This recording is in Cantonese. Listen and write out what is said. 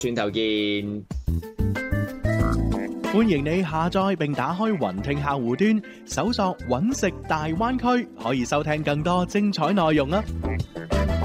轉頭見。 歡迎你下載並打開雲聽客戶端，搜索揾食大灣區，可以收聽更多精彩內容啊！